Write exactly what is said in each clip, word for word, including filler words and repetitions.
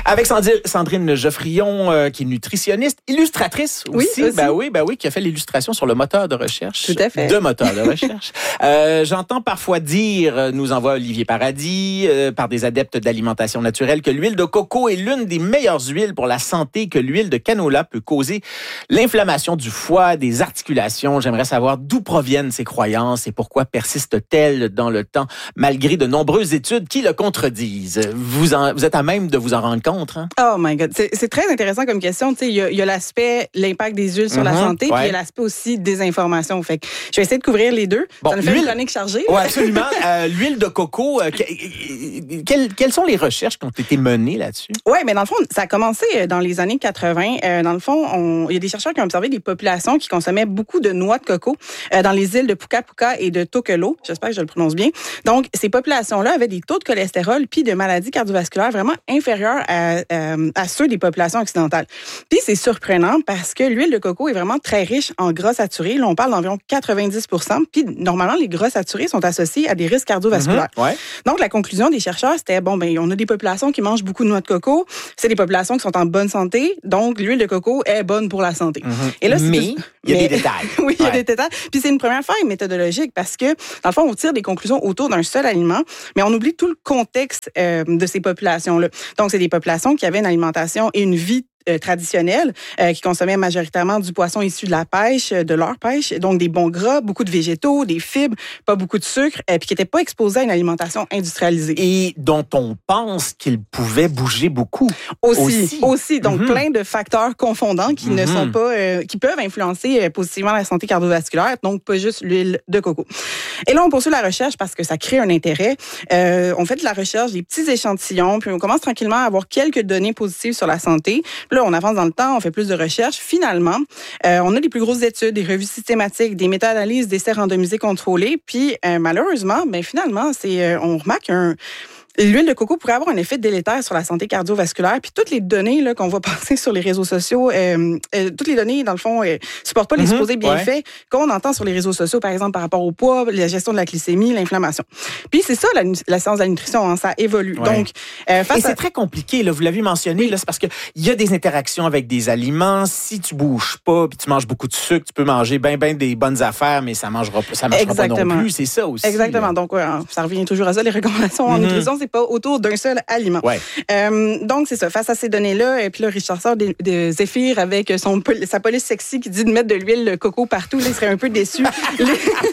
Avec Sandrine Geoffrion, euh, qui est nutritionniste, illustratrice oui, aussi. aussi. Ben oui, ben oui, qui a fait l'illustration sur le moteur de recherche. Tout à fait. De moteur de recherche. euh, j'entends parfois dire, nous envoie Olivier Paradis, euh, par des adeptes d'alimentation naturelle, que l'huile de coco est l'une des meilleures huiles pour la santé, que l'huile de canola peut causer l'inflammation du foie, des articulations. J'aimerais savoir d'où proviennent ces croyances et pourquoi persistent-elles dans le temps, malgré de nombreuses études qui le contredisent. Vous, en, vous êtes à même de vous en rendre compte, hein? Oh my God, c'est, c'est très intéressant comme question. Tu sais, il y a, il y a l'aspect, l'impact des huiles sur mm-hmm, la santé, ouais. Puis il y a l'aspect aussi des informations. Fait que je vais essayer de couvrir les deux. Bon, ça nous fait une chronique chargée. Oui, absolument. euh, l'huile de coco, euh, quelles, quelles sont les recherches qui ont été menées là-dessus? Oui, mais dans le fond, ça a commencé dans les années quatre-vingts. Euh, dans le fond, on, il y a des chercheurs qui ont observé des populations qui consommaient beaucoup de noix de coco euh, dans les îles de Puka Puka et de Tokelau. J'espère que je le prononce bien. Donc, ces populations-là avaient des taux de cholestérol puis de maladies cardiovasculaires vraiment inférieurs à, à, à ceux des populations occidentales. Puis c'est surprenant parce que l'huile de coco est vraiment très riche en gras saturés. Là, on parle d'environ quatre-vingt-dix pour cent. Puis normalement, les gras saturés sont associés à des risques cardiovasculaires. Mm-hmm, ouais. Donc, la conclusion des chercheurs, c'était, bon, ben on a des populations qui mangent beaucoup de noix de coco. C'est des populations qui sont en bonne santé. Donc, l'huile de coco est bonne pour la santé. Mm-hmm. Et là, c'est mais tout... il y a mais... des détails. oui, il y a ouais. des détails. Puis c'est une première faille méthodologique parce que, dans le fond, on tire des conclusions autour d'un seul aliment, mais on oublie tout le contexte euh, de ces populations-là. Donc, c'est des populations qui avaient une alimentation et une vie Euh, traditionnels euh, qui consommaient majoritairement du poisson issu de la pêche, de leur pêche, donc des bons gras, beaucoup de végétaux, des fibres, pas beaucoup de sucre, euh, puis qui n'étaient pas exposés à une alimentation industrialisée. Et dont on pense qu'ils pouvaient bouger beaucoup. Aussi, aussi. aussi donc mm-hmm. plein de facteurs confondants qui mm-hmm. ne sont pas, euh, qui peuvent influencer positivement la santé cardiovasculaire, donc pas juste l'huile de coco. Et là, on poursuit la recherche parce que ça crée un intérêt. Euh, on fait de la recherche, des petits échantillons, puis on commence tranquillement à avoir quelques données positives sur la santé. Là, on avance dans le temps, on fait plus de recherches. Finalement, euh, on a des plus grosses études, des revues systématiques, des méta-analyses d'essais randomisés contrôlés. Puis, euh, malheureusement, ben finalement, c'est, euh, on remarque un... L'huile de coco pourrait avoir un effet délétère sur la santé cardiovasculaire. Puis toutes les données là, qu'on va passer sur les réseaux sociaux, euh, euh, toutes les données, dans le fond, ne euh, supportent pas les mm-hmm, supposés bienfaits ouais. qu'on entend sur les réseaux sociaux, par exemple, par rapport au poids, la gestion de la glycémie, l'inflammation. Puis c'est ça, la, la science de la nutrition, hein, ça évolue. Ouais. Donc, euh, face Et c'est à... très compliqué, là, vous l'avez mentionné, là, c'est parce qu'il y a des interactions avec des aliments. Si tu bouges pas puis tu manges beaucoup de sucre, tu peux manger bien, bien des bonnes affaires, mais ça ne mangera pas, ça marchera pas non plus. C'est ça aussi. Exactement. Là. Donc, ouais, ça revient toujours à ça. Les recommandations en mm-hmm. nutrition, c'est pas autour d'un seul aliment. Ouais. Euh, donc, c'est ça. Face à ces données-là, et puis là, Richard sort de, de Zéphyr avec son, sa police sexy qui dit de mettre de l'huile de coco partout. Là, il serait un peu déçu. les...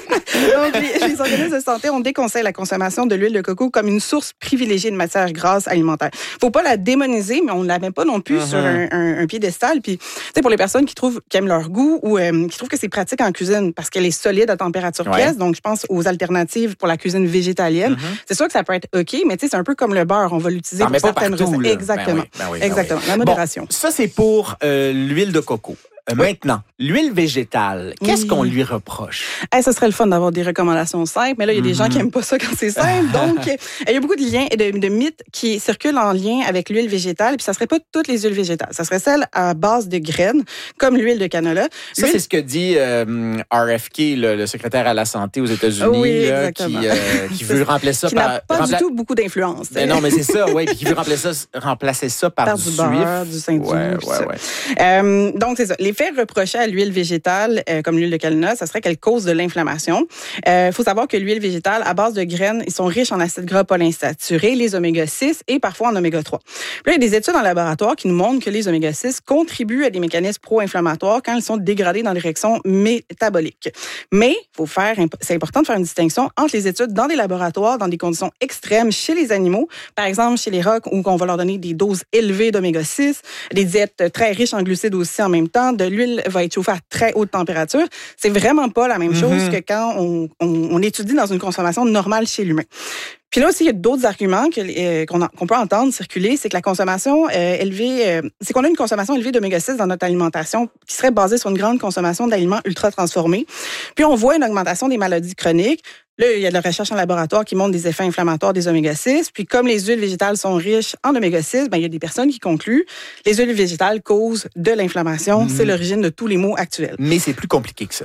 Donc, les, les organismes de santé, on déconseille la consommation de l'huile de coco comme une source privilégiée de matières grasses alimentaires. Faut pas la démoniser, mais on ne la met pas non plus uh-huh. sur un, un, un piédestal. Puis, tu sais, pour les personnes qui trouvent, qui aiment leur goût ou euh, qui trouvent que c'est pratique en cuisine parce qu'elle est solide à température ouais. pièce, donc je pense aux alternatives pour la cuisine végétalienne. Uh-huh. C'est sûr que ça peut être OK, mais tu sais, c'est un peu comme le beurre. On va l'utiliser pour certaines recettes. Exactement. Ben oui, ben oui, Exactement. ben oui. La modération. Bon, ça, c'est pour euh, l'huile de coco. Euh, oui. Maintenant, l'huile végétale, qu'est-ce oui. qu'on lui reproche? Hey, ça serait le fun d'avoir des recommandations simples, mais là, il y a des mm-hmm. gens qui n'aiment pas ça quand c'est simple. Donc, il y a beaucoup de liens et de, de mythes qui circulent en lien avec l'huile végétale. Puis, ça ne serait pas toutes les huiles végétales. Ça serait celle à base de graines, comme l'huile de canola. Ça, l'huile... c'est ce que dit euh, R F K, le, le secrétaire à la santé aux États-Unis, oui, là, qui, euh, qui veut remplacer ça qui par... n'a pas rempla... du tout beaucoup d'influence. Ben non, mais c'est ça, oui. Puis qui veut remplacer ça, remplacer ça par, par du, du beurre, suif. du saindoux. Ouais, ouais, ouais. Euh, donc, c'est ça. Les faits reprochés à l'huile végétale, euh, comme l'huile de canola, ça serait qu'elle cause de l'inflammation. Il euh, faut savoir que l'huile végétale, à base de graines, ils sont riches en acides gras polyinsaturés, les oméga six et parfois en oméga trois. Puis là, il y a des études en laboratoire qui nous montrent que les oméga six contribuent à des mécanismes pro-inflammatoires quand ils sont dégradés dans les réactions métaboliques. Mais faut faire, c'est important de faire une distinction entre les études dans des laboratoires, dans des conditions extrêmes chez les animaux, par exemple chez les rocs, où on va leur donner des doses élevées d'oméga six, des diètes très riches en glucides aussi en même temps, de l'huile va être chauffée à très haute température. C'est vraiment pas la même chose mm-hmm. que quand on, on, on étudie dans une consommation normale chez l'humain. Puis là aussi, il y a d'autres arguments que, euh, qu'on, a, qu'on peut entendre circuler, c'est que la consommation euh, élevée, euh, c'est qu'on a une consommation élevée d'oméga six dans notre alimentation qui serait basée sur une grande consommation d'aliments ultra transformés. Puis on voit une augmentation des maladies chroniques. Là, il y a de la recherche en laboratoire qui montre des effets inflammatoires des oméga six. Puis comme les huiles végétales sont riches en oméga six, ben, il y a des personnes qui concluent les huiles végétales causent de l'inflammation. Mm-hmm. C'est l'origine de tous les maux actuels. Mais c'est plus compliqué que ça.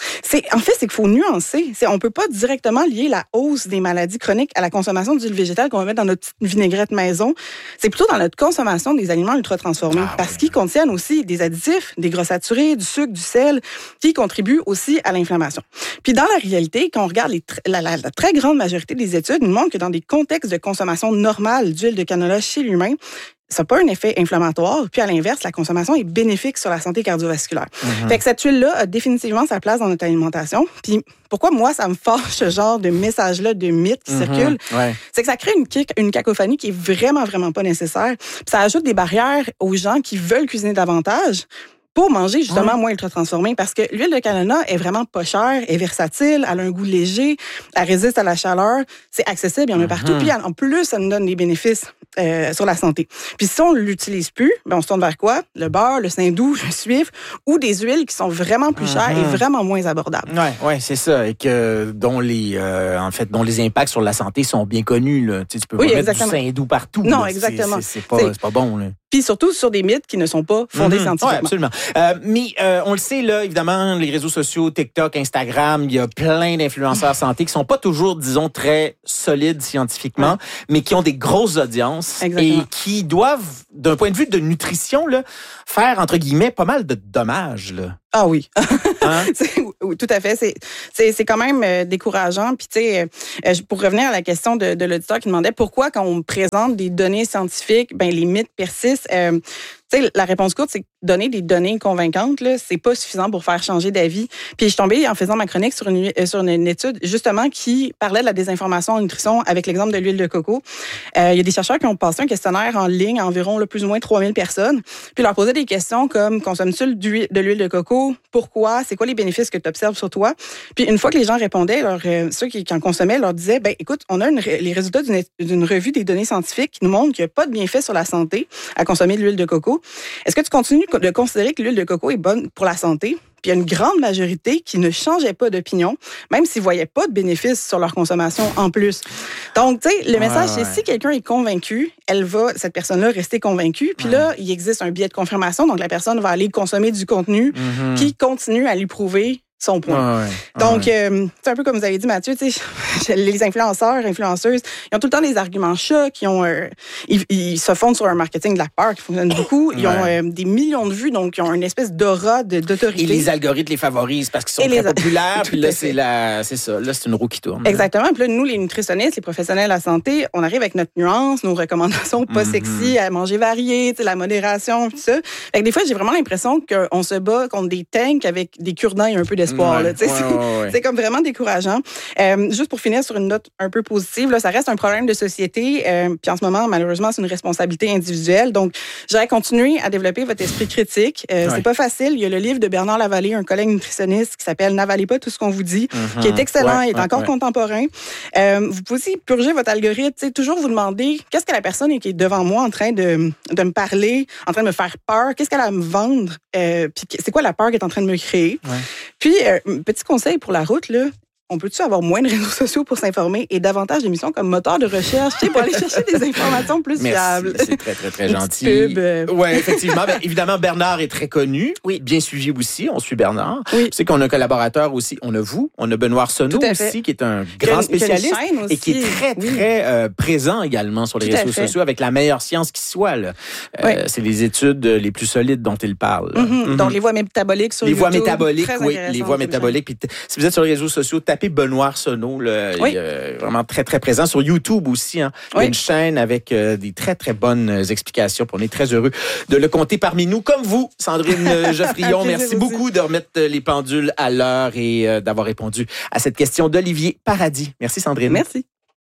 C'est, en fait, c'est qu'il faut nuancer. C'est, on peut pas directement lier la hausse des maladies chroniques à la consommation d'huile végétale qu'on va mettre dans notre petite vinaigrette maison. C'est plutôt dans notre consommation des aliments ultra-transformés ah, parce oui. qu'ils contiennent aussi des additifs, des gras saturés, du sucre, du sel, qui contribuent aussi à l'inflammation. Puis dans la réalité, quand on regarde les tr- la, la, la très grande majorité des études, nous montrent que dans des contextes de consommation normale d'huile de canola chez l'humain, ça n'a pas un effet inflammatoire. Puis à l'inverse, la consommation est bénéfique sur la santé cardiovasculaire. Mm-hmm. Fait que cette huile-là a définitivement sa place dans notre alimentation. Puis pourquoi moi, ça me fâche ce genre de message-là, de mythe qui mm-hmm. circule, ouais. c'est que ça crée une, une cacophonie qui est vraiment, vraiment pas nécessaire. Puis ça ajoute des barrières aux gens qui veulent cuisiner davantage pour manger justement ouais. moins ultra-transformé, parce que l'huile de canola est vraiment pas chère, est versatile, elle a un goût léger, elle résiste à la chaleur, c'est accessible, il y en a mm-hmm. partout, puis en plus, ça nous donne des bénéfices euh, sur la santé. Puis si on l'utilise plus, ben on se tourne vers quoi? Le beurre, le saindoux, le suif, ou des huiles qui sont vraiment plus chères mm-hmm. et vraiment moins abordables. Ouais, ouais, c'est ça, et que dont les, euh, en fait, dont les impacts sur la santé sont bien connus. Là. Tu sais, tu peux oui, pas exactement. mettre du saindoux partout. Non, là. exactement. C'est, c'est, c'est, pas, c'est... c'est pas bon. Là. Puis surtout sur des mythes qui ne sont pas fondés mmh, scientifiquement. Oui, absolument. Euh, mais euh, on le sait, là, évidemment, les réseaux sociaux, TikTok, Instagram, il y a plein d'influenceurs santé qui sont pas toujours, disons, très solides scientifiquement, ouais. mais qui ont des grosses audiences exactement. Et qui doivent, d'un point de vue de nutrition, là, faire, entre guillemets, pas mal de dommages. Là. Ah oui, hein? c'est, oui, tout à fait. C'est, c'est, c'est quand même euh, décourageant. Puis tu sais, euh, pour revenir à la question de, de l'auditeur qui demandait pourquoi quand on présente des données scientifiques, ben les mythes persistent. Euh, tu sais, la réponse courte, c'est que donner des données convaincantes, là, c'est pas suffisant pour faire changer d'avis. Puis je suis tombée en faisant ma chronique sur une, euh, sur une étude justement qui parlait de la désinformation en nutrition avec l'exemple de l'huile de coco. Euh, il y a des chercheurs qui ont passé un questionnaire en ligne à environ là, plus ou moins trois mille personnes, puis leur posaient des questions comme consommes-tu de l'huile de coco? Pourquoi? C'est quoi les bénéfices que tu observes sur toi? Puis une fois que les gens répondaient, leur, euh, ceux qui, qui en consommaient leur disaient, ben écoute, on a une, les résultats d'une, d'une revue des données scientifiques qui nous montrent qu'il n'y a pas de bienfaits sur la santé à consommer de l'huile de coco. Est-ce que tu continues de considérer que l'huile de coco est bonne pour la santé? Puis il y a une grande majorité qui ne changeait pas d'opinion, même s'ils ne voyaient pas de bénéfices sur leur consommation en plus. Donc, tu sais, le message, ouais, ouais. c'est si quelqu'un est convaincu, elle va, cette personne-là, rester convaincue. Puis ouais. là, il existe un biais de confirmation. Donc, la personne va aller consommer du contenu mm-hmm. qui continue à lui prouver son point. Ouais, ouais, Donc, ouais. Euh, c'est un peu comme vous avez dit, Mathieu, tu sais, les influenceurs, influenceuses, ils ont tout le temps des arguments chats, qui ont, euh, ils, ils se fondent sur un marketing de la peur qui fonctionne beaucoup. Ils ouais. ont euh, des millions de vues, donc ils ont une espèce d'aura de, d'autorité. Et les algorithmes les favorisent parce qu'ils sont Et très les... populaires. Puis là, c'est la, c'est ça. Là, c'est une roue qui tourne. Exactement. Puis là, nous, les nutritionnistes, les professionnels de la santé, on arrive avec notre nuance, nos recommandations pas mm-hmm. sexy, à manger varié, tu sais, la modération, tout ça. Fait que des fois, j'ai vraiment l'impression qu'on se bat contre des tanks avec des cure-dents et un peu d'espoir. Ouais, là, ouais, c'est, ouais, ouais. c'est comme vraiment décourageant. Euh, juste pour finir sur une note un peu positive, là, ça reste un problème de société. Euh, puis en ce moment, malheureusement, c'est une responsabilité individuelle. Donc, j'aurais continué à développer votre esprit critique. Euh, ouais. C'est pas facile. Il y a le livre de Bernard Lavallée, un collègue nutritionniste, qui s'appelle « N'avalez pas tout ce qu'on vous dit mm-hmm. », qui est excellent, ouais, il est ouais, encore ouais. contemporain. Euh, vous pouvez aussi purger votre algorithme. Toujours vous demander qu'est-ce que la personne qui est devant moi en train de, de me parler, en train de me faire peur, qu'est-ce qu'elle a à me vendre, euh, puis c'est quoi la peur qu'elle est en train de me créer. Ouais. Puis, euh, petit conseil pour la route, là, on peut-tu avoir moins de réseaux sociaux pour s'informer et davantage d'émissions comme moteur de recherche, tu sais, pour aller chercher des informations plus Merci, fiables? C'est très, très, très gentil. Pub. Euh... Oui, effectivement. Ben, évidemment, Bernard est très connu. Oui. Bien suivi aussi. On suit Bernard. Oui. Tu sais qu'on a un collaborateur aussi. On a vous. On a Benoît Arsenault aussi, qui est un grand une, spécialiste et qui est très, très oui. euh, présent également sur les Tout réseaux sociaux avec la meilleure science qui soit. Là. Euh, oui. C'est les études les plus solides dont il parle. Mm-hmm. Mm-hmm. Donc, les voies métaboliques sur les YouTube. Les voies métaboliques, oui. Les voies métaboliques. Puis, si vous êtes sur les réseaux sociaux, tapez Benoît Arsenault, là, oui. il est vraiment très, très présent. Sur YouTube aussi, hein. Il y a oui. une chaîne avec euh, des très, très bonnes explications. On est très heureux de le compter parmi nous, comme vous, Sandrine Geoffrion. Merci beaucoup de remettre les pendules à l'heure et euh, d'avoir répondu à cette question d'Olivier Paradis. Merci, Sandrine. Merci.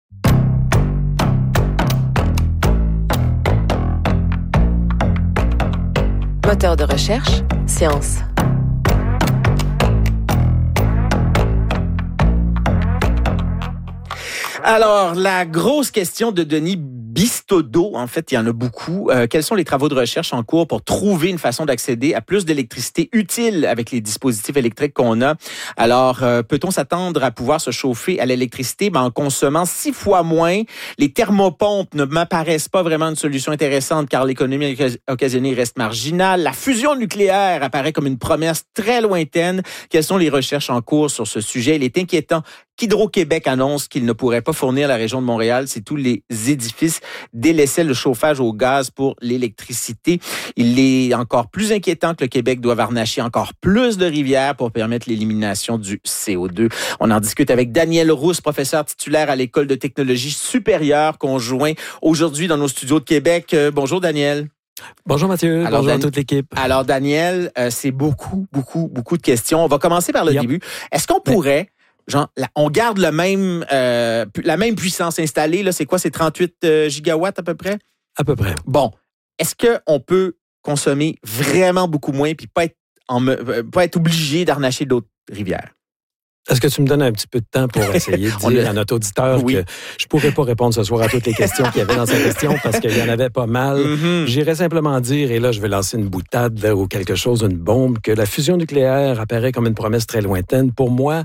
Moteur de recherche, science. Alors, la grosse question de Denis Bistodo, en fait, il y en a beaucoup. Euh, quels sont les travaux de recherche en cours pour trouver une façon d'accéder à plus d'électricité utile avec les dispositifs électriques qu'on a? Alors, euh, peut-on s'attendre à pouvoir se chauffer à l'électricité ben, en consommant six fois moins? Les thermopompes ne m'apparaissent pas vraiment une solution intéressante car l'économie occasionnée reste marginale. La fusion nucléaire apparaît comme une promesse très lointaine. Quelles sont les recherches en cours sur ce sujet? Il est inquiétant qu'Hydro-Québec annonce qu'il ne pourrait pas fournir la région de Montréal si tous les édifices délaissaient le chauffage au gaz pour l'électricité. Il est encore plus inquiétant que le Québec doive harnacher encore plus de rivières pour permettre l'élimination du C O deux. On en discute avec Daniel Rousse, professeur titulaire à l'École de technologie supérieure, qu'on joint aujourd'hui dans nos studios de Québec. Euh, bonjour Daniel. Bonjour Mathieu, alors, bonjour Dan- à toute l'équipe. Alors Daniel, euh, c'est beaucoup, beaucoup, beaucoup de questions. On va commencer par le yep. début. Est-ce qu'on pourrait... Genre, on garde le même, euh, la même puissance installée, là, c'est quoi, c'est trente-huit euh, gigawatts à peu près? À peu près. Bon, est-ce qu'on peut consommer vraiment beaucoup moins puis pas être, en, pas être obligé d'harnacher d'autres rivières? Est-ce que tu me donnes un petit peu de temps pour essayer de dire a... à notre auditeur oui. que je ne pourrais pas répondre ce soir à toutes les questions qu'il y avait dans sa question parce qu'il y en avait pas mal. Mm-hmm. J'irais simplement dire, et là je vais lancer une boutade là, ou quelque chose, une bombe, que la fusion nucléaire apparaît comme une promesse très lointaine. Pour moi,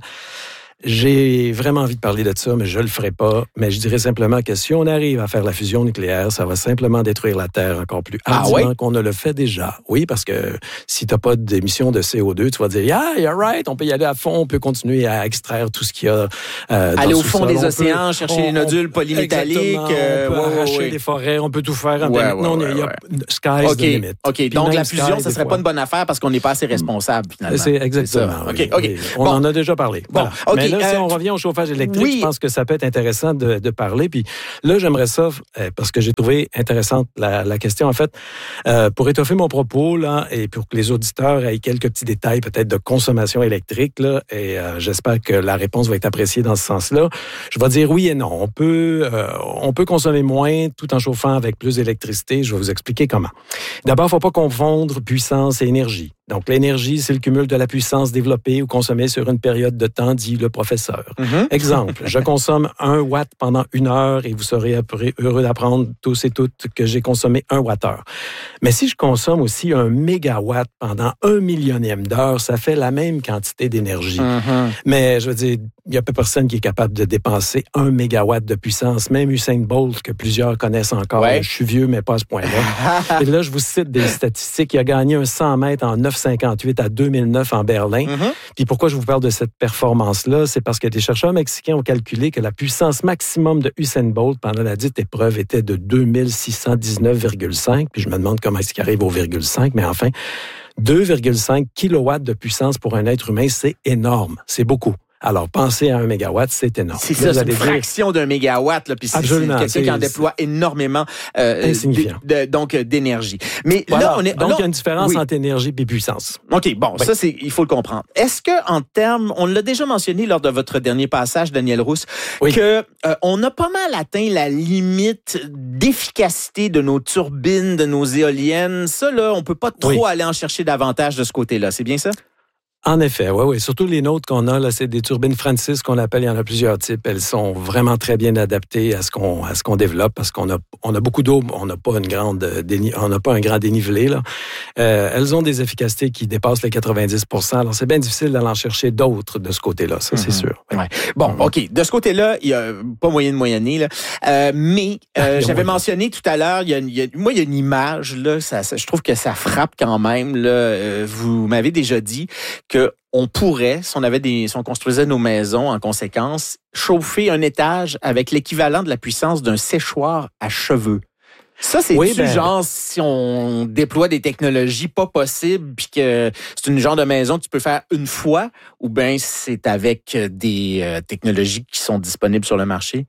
j'ai vraiment envie de parler de ça, mais je le ferai pas. Mais je dirais simplement que si on arrive à faire la fusion nucléaire, ça va simplement détruire la Terre encore plus hardiment ah ouais? qu'on ne le fait déjà. Oui, parce que si t'as pas d'émissions de C O deux, tu vas dire, yeah, you're right, on peut y aller à fond, on peut continuer à extraire tout ce qu'il y a. Euh, aller dans au fond sol. des on océans, peut, chercher on, les nodules polymétalliques. On euh, peut ouais, arracher ouais. des forêts, on peut tout faire. Ouais, maintenant, ouais, ouais, il y a ouais. sky's okay, the limit. OK, Puis donc la fusion, ça serait pas une bonne affaire parce qu'on n'est pas assez responsable, finalement. C'est exactement. C'est oui, OK, OK. Oui. On bon. en a déjà parlé. Bon, voilà. OK. Mais là, euh, si on revient au chauffage électrique, oui. je pense que ça peut être intéressant de, de parler. Puis là, j'aimerais ça, parce que j'ai trouvé intéressante la, la question, en fait, euh, pour étoffer mon propos, là, et pour que les auditeurs aient quelques petits détails peut-être de consommation électrique, là, et euh, j'espère que la réponse va être appréciée dans ce sens-là. Je vais dire oui et non. On peut, euh, on peut consommer moins tout en chauffant avec plus d'électricité. Je vais vous expliquer comment. D'abord, il ne faut pas confondre puissance et énergie. Donc, l'énergie, c'est le cumul de la puissance développée ou consommée sur une période de temps, dit le professeur. Mm-hmm. Exemple, je consomme un watt pendant une heure et vous serez heureux d'apprendre tous et toutes que j'ai consommé un wattheure. Mais si je consomme aussi un mégawatt pendant un millionième d'heure, ça fait la même quantité d'énergie. Mm-hmm. Mais je veux dire, il n'y a pas personne qui est capable de dépenser un mégawatt de puissance, même Usain Bolt, que plusieurs connaissent encore. Ouais. Je suis vieux, mais pas à ce point-là. Et là, je vous cite des statistiques. Il a gagné un cent mètres en neuf virgule cinquante-huit à deux mille neuf en Berlin. Mm-hmm. Puis pourquoi je vous parle de cette performance-là? C'est parce que des chercheurs mexicains ont calculé que la puissance maximum de Usain Bolt pendant la dite épreuve était de deux mille six cent dix-neuf virgule cinq. Puis je me demande comment est-ce qu'il arrive au virgule cinq, mais enfin, deux virgule cinq kilowatts de puissance pour un être humain, c'est énorme. C'est beaucoup. Alors, pensez à un mégawatt, c'est énorme. C'est ça, c'est une dire... fraction d'un mégawatt. Là, puis c'est, c'est quelqu'un c'est... qui en déploie énormément euh, insignifiant. De, de, donc, d'énergie. Mais voilà. là, on est... Donc, là, il y a une différence oui. entre énergie et puissance. OK, bon, oui. ça, c'est, il faut le comprendre. Est-ce qu'en termes... On l'a déjà mentionné lors de votre dernier passage, Daniel Rousse, oui. qu'on euh, a pas mal atteint la limite d'efficacité de nos turbines, de nos éoliennes. Ça, là, on peut pas trop oui. aller en chercher davantage de ce côté-là. C'est bien ça? En effet, oui, oui. Surtout les nôtres qu'on a, là, c'est des turbines Francis qu'on appelle, il y en a plusieurs types. Elles sont vraiment très bien adaptées à ce qu'on, à ce qu'on développe parce qu'on a, on a beaucoup d'eau, on n'a pas une grande, déni, on n'a pas un grand dénivelé, là. Euh, elles ont des efficacités qui dépassent les quatre-vingt-dix pour cent. Alors, c'est bien difficile d'aller en chercher d'autres de ce côté-là. Ça, mm-hmm. c'est sûr. Oui. Ouais. Bon, mm-hmm. OK. De ce côté-là, il y a pas moyen de moyenner, là. Euh, mais, euh, j'avais moyen. mentionné tout à l'heure, il y a, il y a, moi, il y a une image, là, ça, ça, je trouve que ça frappe quand même, là. Euh, vous m'avez déjà dit que on pourrait, si on avait des, si on construisait nos maisons en conséquence, chauffer un étage avec l'équivalent de la puissance d'un séchoir à cheveux. Ça, c'est oui, ben... genre si on déploie des technologies pas possibles puis que c'est une genre de maison que tu peux faire une fois ou bien c'est avec des euh, technologies qui sont disponibles sur le marché?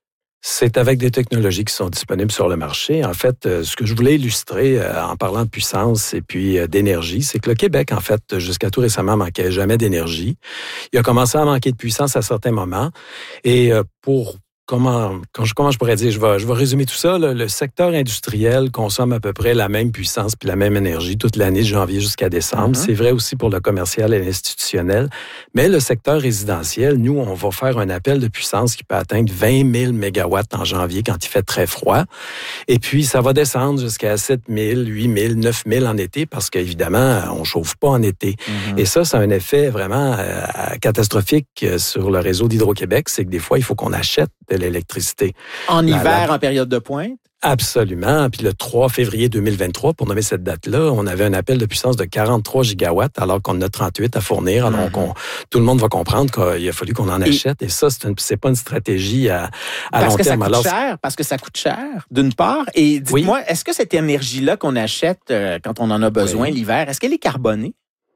C'est avec des technologies qui sont disponibles sur le marché. En fait, euh, ce que je voulais illustrer euh, en parlant de puissance et puis euh, d'énergie, c'est que le Québec, en fait, jusqu'à tout récemment, manquait jamais d'énergie. Il a commencé à manquer de puissance à certains moments. Et euh, pour comment, comment je pourrais dire, je vais, je vais résumer tout ça. Là. Le secteur industriel consomme à peu près la même puissance puis la même énergie toute l'année de janvier jusqu'à décembre. Mm-hmm. C'est vrai aussi pour le commercial et l'institutionnel. Mais le secteur résidentiel, nous, on va faire un appel de puissance qui peut atteindre vingt mille mégawatts en janvier quand il fait très froid. Et puis, ça va descendre jusqu'à sept mille, huit mille, neuf mille en été parce qu'évidemment, on ne chauffe pas en été. Mm-hmm. Et ça, ça a un effet vraiment euh, catastrophique sur le réseau d'Hydro-Québec. C'est que des fois, il faut qu'on achète de l'électricité. En la, hiver, la... en période de pointe? Absolument. Puis le trois février deux mille vingt-trois, pour nommer cette date-là, on avait un appel de puissance de quarante-trois gigawatts alors qu'on en a trente-huit à fournir. Alors, mm-hmm. on, tout le monde va comprendre qu'il a fallu qu'on en achète. Et, et ça, c'est, une, c'est pas une stratégie à, à long terme. Parce que ça coûte alors, cher. Parce que ça coûte cher, d'une part. Et dites-moi, oui. est-ce que cette énergie-là qu'on achète euh, quand on en a besoin oui. l'hiver, est-ce qu'elle est carbonée?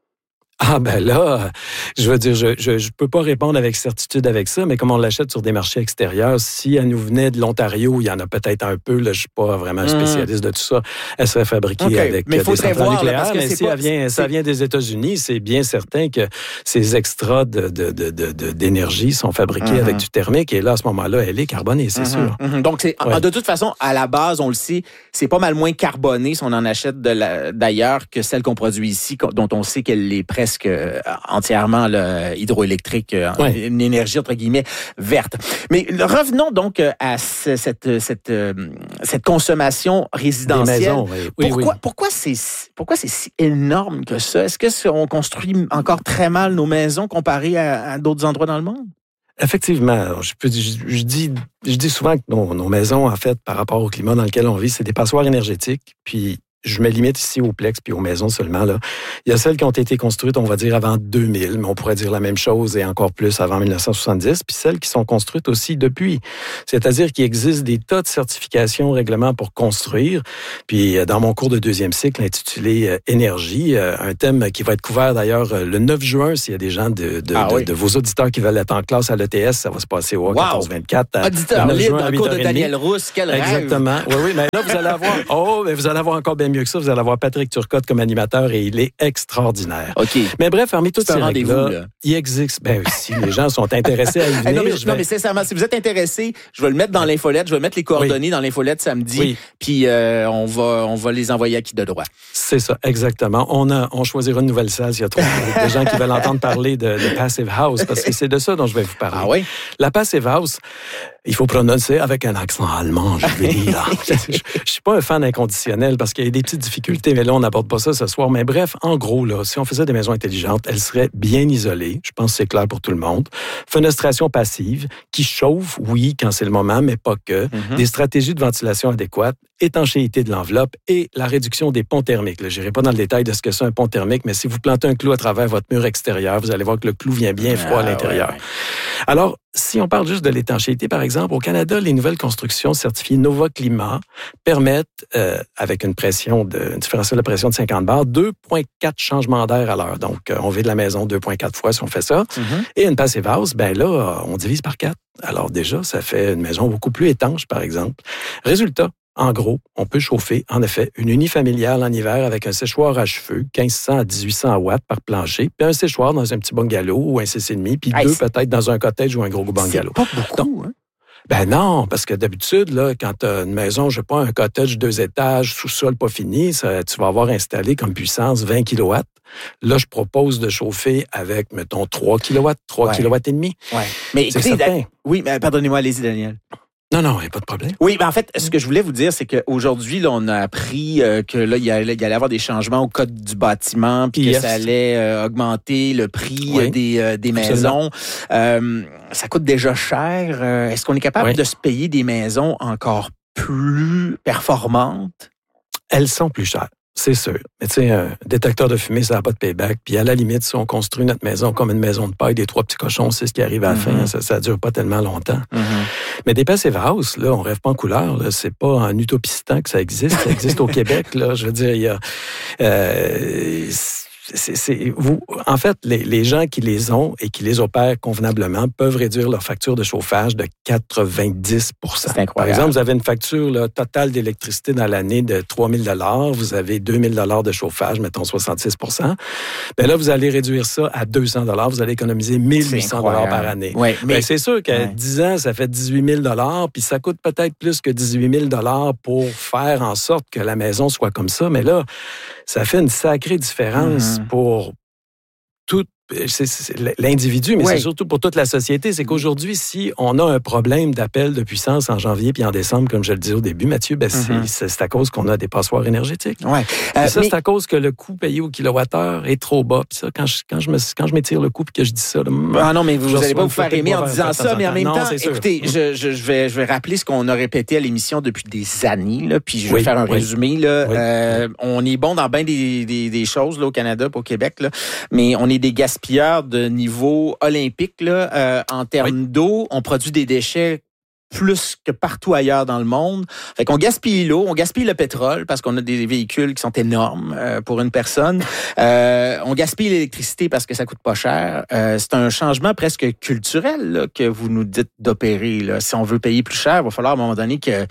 Ah ben là, je veux dire, je, je je peux pas répondre avec certitude avec ça, mais comme on l'achète sur des marchés extérieurs, si elle nous venait de l'Ontario, il y en a peut-être un peu, là, je suis pas vraiment un spécialiste de tout ça, elle serait fabriquée okay. avec mais des centrales nucléaires, là, mais si pas, elle vient, ça vient des États-Unis, c'est bien certain que ces extras de, de, de, de, de, d'énergie sont fabriqués mm-hmm. avec du thermique, et là, à ce moment-là, elle est carbonée, c'est mm-hmm. sûr. Mm-hmm. Donc, c'est, ouais. de toute façon, à la base, on le sait, c'est pas mal moins carboné si on en achète de la, d'ailleurs que celle qu'on produit ici, dont on sait qu'elle est presque entièrement là, hydroélectrique, ouais. une énergie entre guillemets verte. Mais revenons donc à ce, cette cette cette consommation résidentielle. Des maisons, oui. Oui, pourquoi oui. pourquoi c'est pourquoi c'est si énorme que ça? Est-ce que on construit encore très mal nos maisons comparé à, à d'autres endroits dans le monde? Effectivement, je, peux, je, je dis je dis souvent que nos, nos maisons, en fait, par rapport au climat dans lequel on vit, c'est des passoires énergétiques. Puis je me limite ici aux plex puis aux maisons seulement. Là. Il y a celles qui ont été construites, on va dire, avant deux mille, mais on pourrait dire la même chose et encore plus avant dix-neuf cent soixante-dix, puis celles qui sont construites aussi depuis. C'est-à-dire qu'il existe des tas de certifications, règlements pour construire. Puis dans mon cours de deuxième cycle intitulé euh, « Énergie », euh, un thème qui va être couvert d'ailleurs euh, le neuf juin, s'il y a des gens de, de, ah, de, oui. de vos auditeurs qui veulent être en classe à l'E T S, ça va se passer au wow. quatorze vingt-quatre. Auditeur libre dans le cours de Daniel Rousse, quel rêve! Exactement. Oui, oui, mais là, vous allez avoir... Oh, mais vous allez avoir encore bien mieux que ça, vous allez avoir Patrick Turcotte comme animateur et il est extraordinaire. OK. Mais bref, parmi toutes c'est ces règles-là, il existe... Ben si les gens sont intéressés à y venir... Hey, non, mais, vais... non, mais sincèrement, si vous êtes intéressés, je vais le mettre dans l'infolette, je vais mettre les coordonnées oui. dans l'infolette samedi, oui. puis euh, on, va, on va les envoyer à qui de droit. C'est ça, exactement. On, a, on choisira une nouvelle salle s'il y a trop de gens qui veulent entendre parler de, de Passive House, parce que c'est de ça dont je vais vous parler. Ah oui? La Passive House, il faut prononcer avec un accent allemand, je vais dire. Je ne suis pas un fan inconditionnel parce qu'il y a des petites difficultés, mais là, on n'aborde pas ça ce soir. Mais bref, en gros, là, si on faisait des maisons intelligentes, elles seraient bien isolées. Je pense que c'est clair pour tout le monde. Fenestration passive, qui chauffe, oui, quand c'est le moment, mais pas que. Mm-hmm. Des stratégies de ventilation adéquates, étanchéité de l'enveloppe et la réduction des ponts thermiques. Je n'irai pas dans le détail de ce que c'est un pont thermique, mais si vous plantez un clou à travers votre mur extérieur, vous allez voir que le clou vient bien froid ah, à l'intérieur. Ouais, ouais. Alors, si on parle juste de l'étanchéité, par exemple, au Canada, les nouvelles constructions certifiées Nova Climat permettent, euh, avec une pression de, une différentielle de pression de cinquante bars, deux virgule quatre changements d'air à l'heure. Donc, euh, on vide la maison deux virgule quatre fois si on fait ça. Mm-hmm. Et une Passive House, ben là, on divise par quatre. Alors déjà, ça fait une maison beaucoup plus étanche, par exemple. Résultat, en gros, on peut chauffer, en effet, une unifamiliale en hiver avec un séchoir à cheveux, quinze cents à dix-huit cents watts par plancher, puis un séchoir dans un petit bungalow ou un six virgule cinq, puis hey, deux c'est... peut-être dans un cottage ou un gros bungalow. C'est pas beaucoup, Donc, hein? Ben non, parce que d'habitude, là, quand tu as une maison, je sais pas, un cottage deux étages, sous-sol pas fini, ça, tu vas avoir installé comme puissance vingt kilowatts. Là, je propose de chauffer avec, mettons, trois kilowatts, trois ouais. kilowatts et demi. Ouais. Mais écoutez, da... oui, mais pardonnez-moi, allez-y, Daniel. Non, non, il n'y a pas de problème. Oui, ben en fait, ce que je voulais vous dire, c'est qu'aujourd'hui, là, on a appris euh, que là, il y allait, il allait avoir des changements au code du bâtiment, puis yes. que ça allait euh, augmenter le prix oui. des, euh, des maisons. Euh, ça coûte déjà cher. Euh, est-ce qu'on est capable oui. de se payer des maisons encore plus performantes? Elles sont plus chères. C'est sûr. Mais tu sais, un détecteur de fumée, ça n'a pas de payback. Puis à la limite, si on construit notre maison comme une maison de paille, des trois petits cochons, c'est ce qui arrive à la mm-hmm. fin. Ça ne dure pas tellement longtemps. Mm-hmm. Mais des Passive House, là, on rêve pas en couleur. Là. C'est pas en utopistan que ça existe. Ça existe au Québec. Là. Je veux dire, il y a... Euh, c'est, c'est, vous, en fait, les, les gens qui les ont et qui les opèrent convenablement peuvent réduire leur facture de chauffage de quatre-vingt-dix pour cent. C'est incroyable. Par exemple, vous avez une facture là, totale d'électricité dans l'année de trois mille dollars, vous avez deux mille dollars de chauffage, mettons soixante-six pour cent. Bien là, vous allez réduire ça à deux cents dollars, vous allez économiser mille huit cents dollars par année. Ouais, mais Bien, c'est sûr qu'à ouais. dix ans, ça fait dix-huit mille dollars, puis ça coûte peut-être plus que dix-huit mille dollars pour faire en sorte que la maison soit comme ça, mais là, ça fait une sacrée différence mm-hmm. pour tout c'est, c'est l'individu, mais oui. c'est surtout pour toute la société. C'est qu'aujourd'hui, si on a un problème d'appel de puissance en janvier puis en décembre, comme je le disais au début, Mathieu, ben mm-hmm. c'est, c'est à cause qu'on a des passoires énergétiques. Ouais. Euh, ça, mais... c'est à cause que le coût payé au kilowattheure est trop bas. Puis ça, quand je, quand je, me, quand je m'étire le coup puis que je dis ça... Là, ah non, mais vous n'allez pas vous faire aimer en disant ça, mais en même non, temps, écoutez, je, je, je, vais, je vais rappeler ce qu'on a répété à l'émission depuis des années, là, puis je vais oui, faire un oui. résumé. Là. Oui. Euh, on est bon dans bien des, des, des choses là, au Canada, au Québec, là, mais on est des gaspilleurs de niveau olympique, là, euh, en termes oui. d'eau, on produit des déchets plus que partout ailleurs dans le monde. Fait qu'on gaspille l'eau, on gaspille le pétrole parce qu'on a des véhicules qui sont énormes euh, pour une personne. Euh, on gaspille l'électricité parce que ça coûte pas cher. Euh, c'est un changement presque culturel là, que vous nous dites d'opérer. Là. Si on veut payer plus cher, il va falloir à un moment donné que, euh,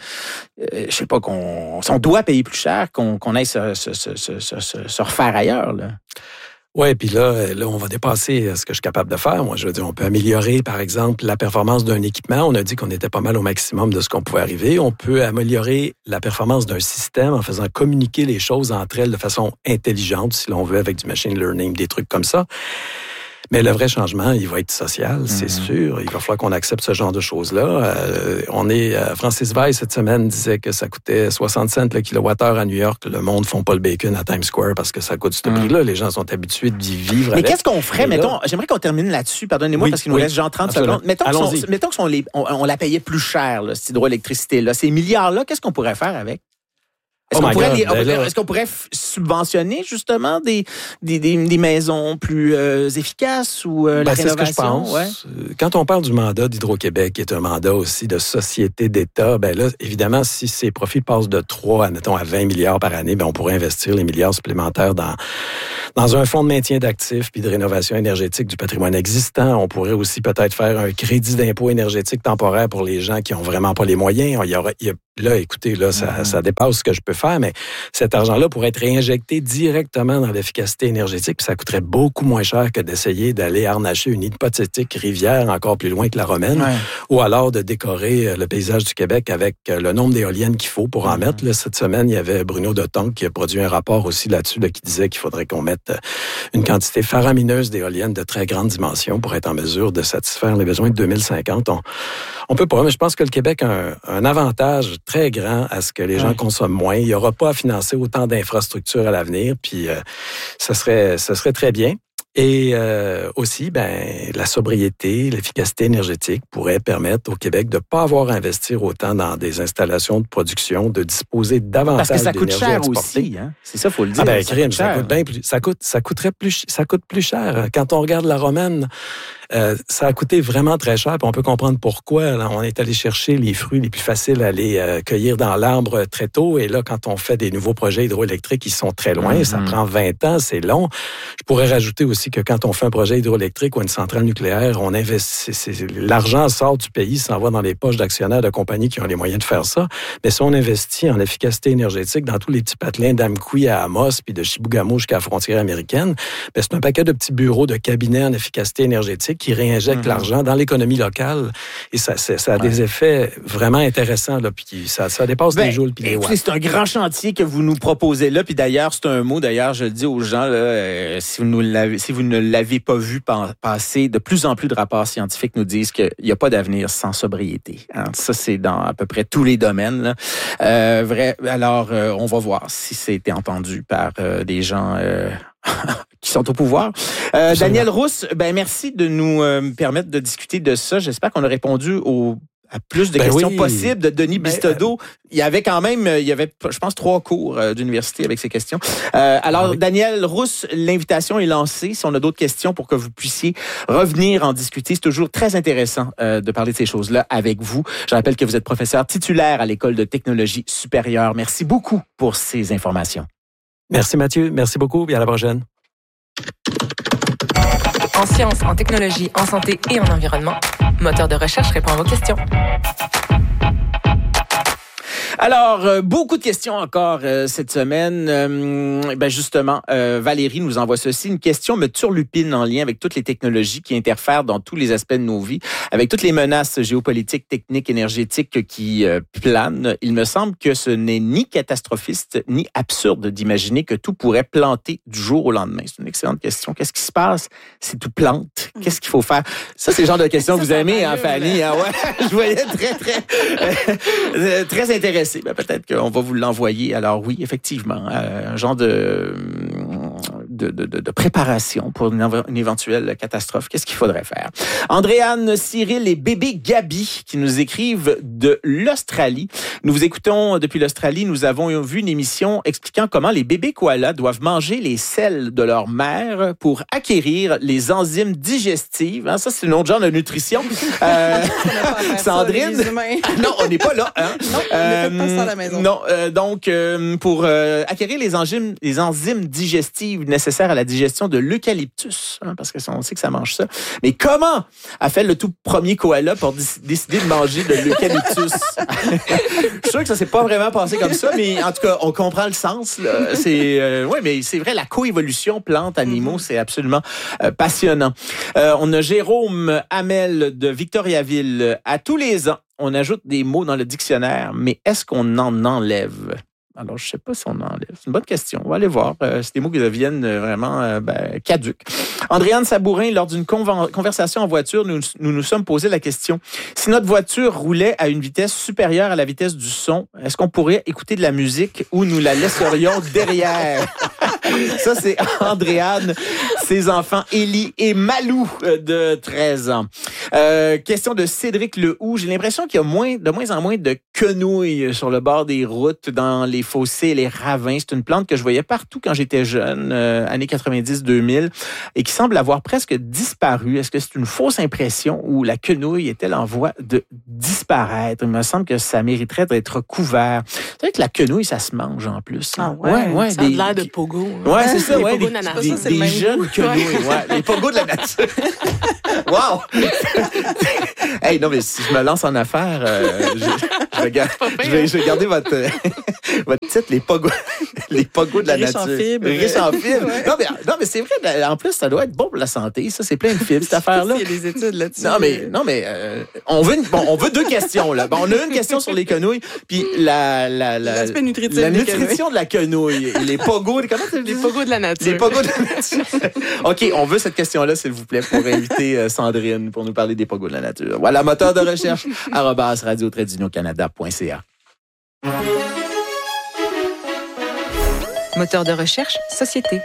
je sais pas, qu'on, si on doit payer plus cher, qu'on, qu'on aille se, se, se, se, se, se refaire ailleurs. Là. Oui, puis là, là, on va dépasser ce que je suis capable de faire. Moi, je veux dire, on peut améliorer, par exemple, la performance d'un équipement. On a dit qu'on était pas mal au maximum de ce qu'on pouvait arriver. On peut améliorer la performance d'un système en faisant communiquer les choses entre elles de façon intelligente, si l'on veut, avec du machine learning, des trucs comme ça. Mais le vrai changement, il va être social, c'est mm-hmm. sûr. Il va falloir qu'on accepte ce genre de choses-là. Euh, on est, euh, Francis Veil, cette semaine, disait que ça coûtait soixante cents le kilowattheure à New York. Le monde ne font pas le bacon à Times Square parce que ça coûte ce mm. prix-là. Les gens sont habitués d'y vivre Mais avec. qu'est-ce qu'on ferait? Mettons, là, j'aimerais qu'on termine là-dessus. Pardonnez-moi oui, parce qu'il nous oui, reste genre trente absolument. secondes. Mettons Allons-y. qu'on, mettons qu'on les, on, on la payait plus cher, là, cette hydroélectricité-là. Ces milliards-là, qu'est-ce qu'on pourrait faire avec? Est-ce, oh qu'on pourrait, God, les, est-ce qu'on pourrait subventionner justement des, des, des, des maisons plus euh, efficaces ou euh, ben, la c'est rénovation? Ce que je pense. Ouais. Quand on parle du mandat d'Hydro-Québec, qui est un mandat aussi de société d'État, ben là, évidemment, si ces profits passent de trois, admettons, à vingt milliards par année, ben on pourrait investir les milliards supplémentaires dans, dans un fonds de maintien d'actifs puis de rénovation énergétique du patrimoine existant. On pourrait aussi peut-être faire un crédit d'impôt énergétique temporaire pour les gens qui ont vraiment pas les moyens. Il y aurait, il y a, là, écoutez, là, ça, mm-hmm. ça dépasse ce que je peux faire, mais cet argent-là pourrait être réinjecté directement dans l'efficacité énergétique, puis ça coûterait beaucoup moins cher que d'essayer d'aller harnacher une hypothétique rivière encore plus loin que la Romaine, ouais. ou alors de décorer le paysage du Québec avec le nombre d'éoliennes qu'il faut pour en mm-hmm. mettre. Là, cette semaine, il y avait Bruno Detongue qui a produit un rapport aussi là-dessus, là, qui disait qu'il faudrait qu'on mette une quantité faramineuse d'éoliennes de très grande dimension pour être en mesure de satisfaire les besoins de deux mille cinquante. On, on peut pas, mais je pense que le Québec a un, un avantage très grand à ce que les gens ouais. consomment moins. Il n'y aura pas à financer autant d'infrastructures à l'avenir, puis euh, ça serait, ça serait très bien. Et euh, aussi, ben, la sobriété, l'efficacité énergétique pourrait permettre au Québec de ne pas avoir à investir autant dans des installations de production, de disposer davantage d'énergie. Parce que ça coûte cher exportée. Aussi, hein? C'est ça, il faut le dire. Ah ben, ça, crime, coûte ça, coûte bien plus, ça, coûte, ça, coûterait plus, ça coûte plus cher. Quand on regarde la Romaine, euh, ça a coûté vraiment très cher, puis on peut comprendre pourquoi. Là, on est allé chercher les fruits les plus faciles à aller euh, cueillir dans l'arbre très tôt, et là, quand on fait des nouveaux projets hydroélectriques, ils sont très loin, mm-hmm. ça prend vingt ans, c'est long. Je pourrais rajouter aussi que quand on fait un projet hydroélectrique ou une centrale nucléaire, on investit, c'est, c'est, l'argent sort du pays, s'en va dans les poches d'actionnaires de compagnies qui ont les moyens de faire ça. Mais si on investit en efficacité énergétique dans tous les petits patelins d'Amqui à Amos, puis de Chibougamau jusqu'à la frontière américaine, ben c'est un paquet de petits bureaux de cabinets en efficacité énergétique qui réinjectent mm-hmm. l'argent dans l'économie locale. Et ça, ça, ça a ouais. des effets vraiment intéressants, là, puis ça, ça dépasse ben, les joules puis les watts. C'est un grand chantier que vous nous proposez là, puis d'ailleurs, c'est un mot, d'ailleurs, je le dis aux gens, là, euh, si, vous nous l'avez, si vous ne l'avez pas vu passer, de plus en plus de rapports scientifiques nous disent qu'il n'y a pas d'avenir sans sobriété. Hein? Ça, c'est dans à peu près tous les domaines. Là. Euh, vrai, alors, euh, on va voir si c'était entendu par euh, des gens euh, qui sont au pouvoir. Euh, Daniel Rousse, ben merci de nous euh, permettre de discuter de ça. J'espère qu'on a répondu aux à plus de ben questions oui. possibles de Denis Bistodeau. Ben, euh... Il y avait quand même, il y avait, je pense, trois cours euh, d'université avec ces questions. Euh, alors, ah oui. Daniel Rousse, l'invitation est lancée. Si on a d'autres questions pour que vous puissiez revenir en discuter, c'est toujours très intéressant euh, de parler de ces choses-là avec vous. Je rappelle que vous êtes professeur titulaire à l'École de technologie supérieure. Merci beaucoup pour ces informations. Merci Mathieu. Merci beaucoup et à la prochaine. En sciences, en technologie, en santé et en environnement, Moteur de recherche répond à vos questions. Alors, euh, beaucoup de questions encore euh, cette semaine. Euh, ben justement, euh, Valérie nous envoie ceci. Une question me turlupine en lien avec toutes les technologies qui interfèrent dans tous les aspects de nos vies, avec toutes les menaces géopolitiques, techniques, énergétiques qui euh, planent. Il me semble que ce n'est ni catastrophiste, ni absurde d'imaginer que tout pourrait planter du jour au lendemain. C'est une excellente question. Qu'est-ce qui se passe si tout plante? Qu'est-ce qu'il faut faire? Ça, c'est le genre de questions que vous aimez, hein, Fanny? Ah ouais, je voyais très, très, euh, très intéressé. Ben, peut-être qu'on va vous l'envoyer. Alors oui, effectivement, euh, un genre de, de, de, de préparation pour une, une éventuelle catastrophe. Qu'est-ce qu'il faudrait faire? Andréane, Cyril et bébé Gabi qui nous écrivent de l'Australie. Nous vous écoutons depuis l'Australie. Nous avons vu une émission expliquant comment les bébés koalas doivent manger les selles de leur mère pour acquérir les enzymes digestives. Hein, ça, c'est un autre genre de nutrition. Euh, Sandrine? Ça, non, on n'est pas là. Hein? Non, euh, pas ça à la maison. Non, euh, donc euh, pour euh, acquérir les enzymes, les enzymes digestives nécessaires à la digestion de l'eucalyptus, hein, parce que on sait que ça mange ça. Mais comment a fait le tout premier koala pour d- décider de manger de l'eucalyptus? Je suis sûr que ça s'est pas vraiment passé comme ça, mais en tout cas, on comprend le sens. Là. C'est, euh, ouais, mais c'est vrai, la coévolution plantes-animaux, mm-hmm. c'est absolument euh, passionnant. Euh, on a Jérôme Hamel de Victoriaville. À tous les ans, on ajoute des mots dans le dictionnaire, mais est-ce qu'on en enlève? Alors, je ne sais pas si on en enlève. C'est une bonne question. On va aller voir. Euh, c'est des mots qui deviennent vraiment euh, ben, caduques. Andréane Sabourin, lors d'une conven- conversation en voiture, nous, nous nous sommes posé la question. Si notre voiture roulait à une vitesse supérieure à la vitesse du son, est-ce qu'on pourrait écouter de la musique ou nous la laisserions derrière? Ça, c'est Andréane, ses enfants Élie et Malou de treize ans. Euh, question de Cédric Lehoux. J'ai l'impression qu'il y a moins, de moins en moins de quenouilles sur le bord des routes, dans les fossés et les ravins. C'est une plante que je voyais partout quand j'étais jeune, euh, années quatre-vingt-dix deux mille, et qui semble avoir presque disparu. Est-ce que c'est une fausse impression ou la quenouille est-elle en voie de disparaître? Il me semble que ça mériterait d'être couvert. C'est vrai que la quenouille, ça se mange en plus. Ah ouais, ouais, ouais ça a des, l'air de pogo. Hein. Ouais, c'est ça. Les ouais, pogos des, de la nature. Des, ça, des jeunes quenouilles. Ouais, les pogos de la nature. Wow! Hey, non, mais si je me lance en affaires, euh, je, je, vais, je, vais, je vais garder votre, votre titre, les pogos, les pogos de la riche nature. En fibres. Riche en fibres. Ouais. Non, mais, non, mais c'est vrai, en plus, ça doit être bon pour la santé. Ça, c'est plein de fibres, cette affaire-là. Il y a des études là-dessus. Non, mais, non, mais euh, on, veut une, bon, on veut deux questions. Là. Bon, on a une question sur les quenouilles, puis la, la, la, l'aspect nutritif la des nutrition de la quenouille. Les pogos, comment tu dis? Les pogos de la nature. Les pogos de la nature. OK, on veut cette question-là, s'il vous plaît, pour inviter euh, Sandrine pour nous parler des pogos de la nature. Voilà, moteur de recherche, arobase radio trait d'union canada point c a. Moteur de recherche, société.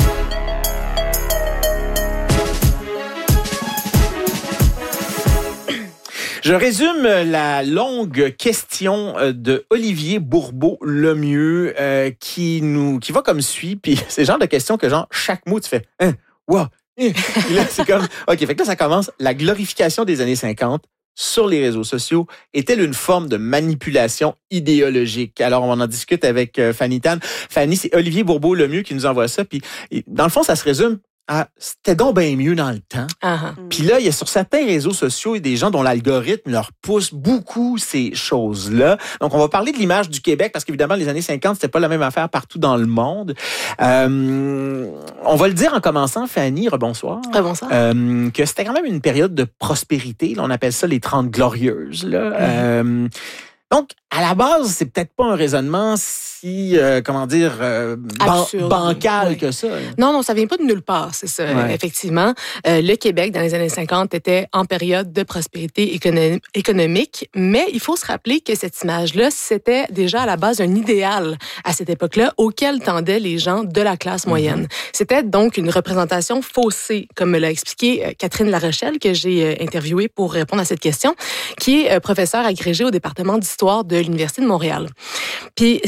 Je résume la longue question de Olivier Bourbeau-Lemieux euh, qui nous qui va comme suit. Puis c'est le genre de question que genre chaque mot tu fais hein, wow, hein. Puis là c'est comme ok, fait que là ça commence. La glorification des années cinquante sur les réseaux sociaux est-elle une forme de manipulation idéologique? Alors on en discute avec euh, Fanny Tan. Fanny, c'est Olivier Bourbeau-Lemieux qui nous envoie ça. Puis dans le fond ça se résume. Ah, c'était donc bien mieux dans le temps. Uh-huh. Puis là, il y a sur certains réseaux sociaux il y a des gens dont l'algorithme leur pousse beaucoup ces choses-là. Donc, on va parler de l'image du Québec parce qu'évidemment, les années cinquante, c'était pas la même affaire partout dans le monde. Euh, on va le dire en commençant, Fanny, rebonsoir. Rebonsoir. Euh, que c'était quand même une période de prospérité. Là, on appelle ça les Trente Glorieuses. Là. Mm-hmm. Euh, donc, à la base, c'est peut-être pas un raisonnement si, euh, comment dire, euh, ban- bancal oui. que ça. Non, non, ça vient pas de nulle part, c'est ça, ouais. Effectivement. Euh, le Québec, dans les années cinquante, était en période de prospérité économ- économique, mais il faut se rappeler que cette image-là, c'était déjà à la base un idéal à cette époque-là auquel tendaient les gens de la classe moyenne. Mm-hmm. C'était donc une représentation faussée, comme me l'a expliqué euh, Catherine Larochelle, que j'ai euh, interviewée pour répondre à cette question, qui est euh, professeure agrégée au département d'histoire de l'Université de Montréal. Puis, ce qu'elle me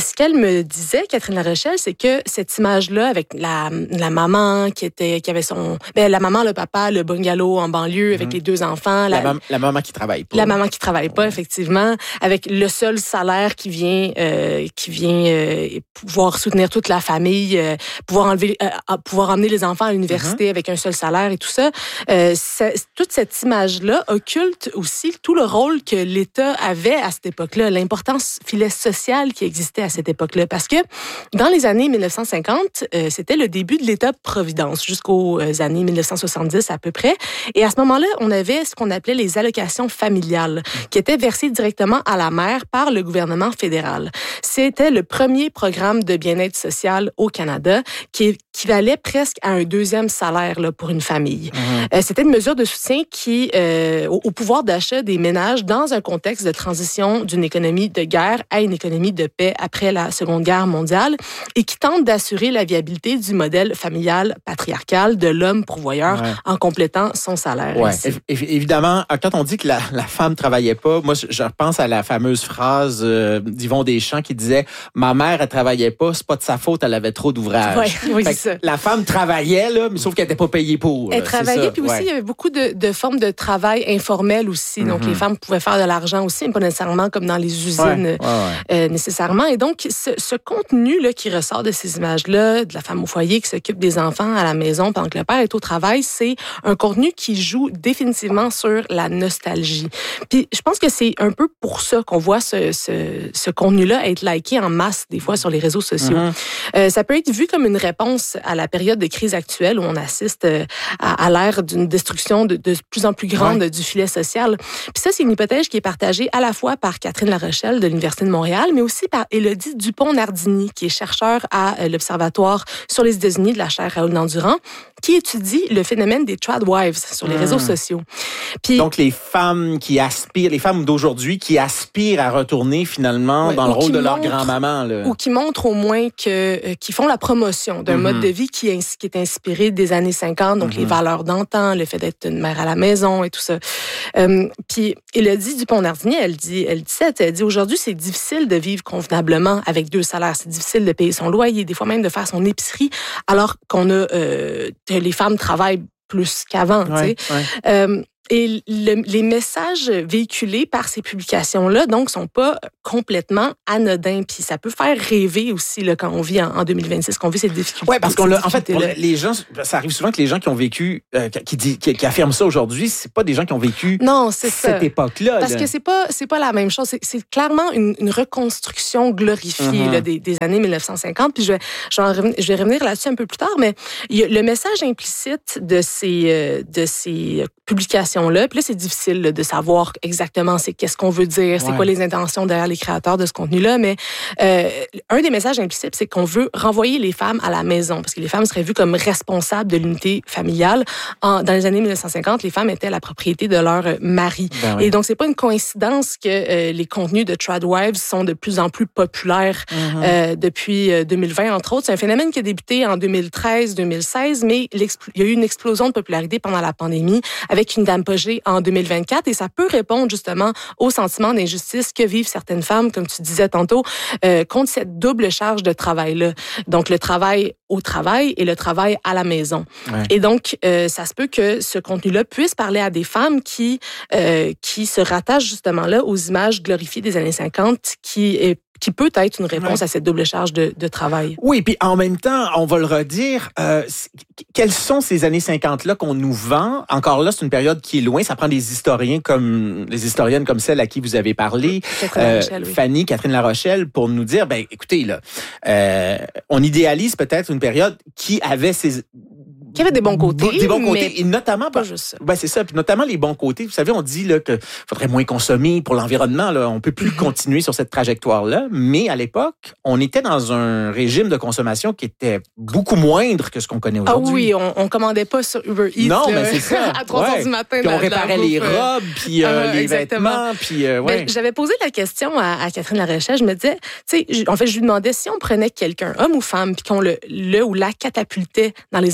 me disait, Catherine Larochelle, c'est que cette image-là, avec la, la maman qui était, qui avait son, ben, la maman, le papa, le bungalow en banlieue, avec mm-hmm. les deux enfants. La, la, mam- la maman qui travaille pas. La maman qui travaille pas, ouais. effectivement, avec le seul salaire qui vient, euh, qui vient euh, pouvoir soutenir toute la famille, euh, pouvoir enlever, euh, pouvoir emmener les enfants à l'université mm-hmm. avec un seul salaire et tout ça. Euh, toute cette image-là occulte aussi tout le rôle que l'État avait à cette époque-là, l'importance filet sociale qui existait à cette époque-là. Parce que dans les années mille neuf cent cinquante, euh, c'était le début de l'État-providence jusqu'aux euh, années mille neuf cent soixante-dix à peu près. Et à ce moment-là, on avait ce qu'on appelait les allocations familiales qui étaient versées directement à la mère par le gouvernement fédéral. C'était le premier programme de bien-être social au Canada qui équivalait presque à un deuxième salaire là, pour une famille. Mmh. Euh, c'était une mesure de soutien qui, euh, au, au pouvoir d'achat des ménages dans un contexte de transition d'une économie de guerre à une économie de paix après la Seconde Guerre mondiale et qui tente d'assurer la viabilité du modèle familial patriarcal de l'homme pourvoyeur ouais. en complétant son salaire. Ouais. É- évidemment, quand on dit que la, la femme travaillait pas, moi, je repense à la fameuse phrase euh, d'Yvon Deschamps qui disait « Ma mère, elle travaillait pas, c'est pas de sa faute, elle avait trop d'ouvrages. Ouais, » Oui, c'est ça. La femme travaillait, là, mais sauf qu'elle n'était pas payée pour. Elle là, travaillait, puis aussi, ouais. il y avait beaucoup de, de formes de travail informel aussi. Donc, mm-hmm. les femmes pouvaient faire de l'argent aussi, mais pas nécessairement comme dans les usines ouais, ouais, ouais. Euh, nécessairement. Et donc, ce, ce contenu là qui ressort de ces images-là, de la femme au foyer qui s'occupe des enfants à la maison pendant que le père est au travail, c'est un contenu qui joue définitivement sur la nostalgie. Puis, je pense que c'est un peu pour ça qu'on voit ce, ce, ce contenu-là être liké en masse, des fois, sur les réseaux sociaux. Mm-hmm. Euh, ça peut être vu comme une réponse à la période de crise actuelle où on assiste à, à l'ère d'une destruction de, de plus en plus grande ouais. du filet social. Puis ça, c'est une hypothèse qui est partagée à la fois par Catherine Larochelle de l'Université de Montréal, mais aussi par Élodie Dupont-Nardini, qui est chercheur à l'Observatoire sur les États-Unis de la chaire Raoul-Dandurand, qui étudie le phénomène des tradwives sur les mmh. réseaux sociaux. Puis, donc, les femmes qui aspirent, les femmes d'aujourd'hui qui aspirent à retourner finalement ouais, dans le rôle de leur grand-maman. Là. Ou qui montrent au moins que, euh, qui font la promotion d'un mmh. mode de vie qui est, qui est inspiré des années cinquante, donc mmh. les valeurs d'antan, le fait d'être une mère à la maison et tout ça. Euh, puis, Élodie Dupont-Nardini, elle dit, elle dit ça, elle dit aujourd'hui, c'est difficile de vivre convenablement avec deux salaires. C'est difficile de payer son loyer, des fois même de faire son épicerie, alors qu'on a, euh, les femmes travaillent plus qu'avant, ouais, tu sais. Ouais. Euh, Et le, les messages véhiculés par ces publications-là, donc, sont pas complètement anodins. Puis ça peut faire rêver aussi là, quand on vit en, en deux mille vingt-six, qu'on vit ces difficultés. Oui, parce qu'on l'a. En fait, pour les gens, ça arrive souvent que les gens qui ont vécu, euh, qui, dit, qui, qui affirment ça aujourd'hui, c'est pas des gens qui ont vécu non, c'est cette ça. époque-là. Parce là. que c'est pas, c'est pas la même chose. C'est, c'est clairement une, une reconstruction glorifiée mm-hmm. là, des, des années mille neuf cent cinquante. Puis je vais, je vais, revenir, je vais revenir là-dessus un peu plus tard, mais il y a le message implicite de ces, euh, de ces publications-là. Puis là, c'est difficile là, de savoir exactement c'est qu'est-ce qu'on veut dire, c'est ouais. quoi les intentions derrière les créateurs de ce contenu-là, mais euh, un des messages implicites, c'est qu'on veut renvoyer les femmes à la maison, parce que les femmes seraient vues comme responsables de l'unité familiale. En, dans les années mille neuf cent cinquante, les femmes étaient la propriété de leur mari. Ben oui. Et donc, c'est pas une coïncidence que euh, les contenus de Tradwives sont de plus en plus populaires mm-hmm. euh, depuis euh, deux mille vingt, entre autres. C'est un phénomène qui a débuté en deux mille treize deux mille seize, mais il y a eu une explosion de popularité pendant la pandémie, avec une apogée en deux mille vingt-quatre, et ça peut répondre justement au sentiment d'injustice que vivent certaines femmes, comme tu disais tantôt, euh, contre cette double charge de travail-là. Donc, le travail au travail et le travail à la maison. Ouais. Et donc, euh, ça se peut que ce contenu-là puisse parler à des femmes qui, euh, qui se rattachent justement là aux images glorifiées des années cinquante, qui est qui peut être une réponse ouais. à cette double charge de, de travail. Oui, puis en même temps, on va le redire, euh, quelles sont ces années cinquante-là qu'on nous vend? Encore là, c'est une période qui est loin. Ça prend des historiens comme les historiennes comme celle à qui vous avez parlé, Catherine euh, Larochelle, oui. Fanny, Catherine Larochelle, pour nous dire, ben écoutez, là, euh, on idéalise peut-être une période qui avait ses... qui avait des bons côtés. Des bons côtés. Et notamment, pas juste ça. Ben, c'est ça. Puis notamment les bons côtés. Vous savez, on dit là, qu'il faudrait moins consommer pour l'environnement. Là. On peut plus mm-hmm. continuer sur cette trajectoire-là. Mais à l'époque, on était dans un régime de consommation qui était beaucoup moindre que ce qu'on connaît aujourd'hui. Ah oui, on, on commandait pas sur Uber Eats. Non, là, mais c'est ça. à trois heures ouais. du matin. Puis on réparait les robes, puis euh, euh, les exactement. vêtements. Puis, euh, ouais. ben, j'avais posé la question à, à Catherine Larochelle. Je me disais, tu sais, en fait, je lui demandais si on prenait quelqu'un, homme ou femme, puis qu'on le, le ou la catapultait dans les années cinquante.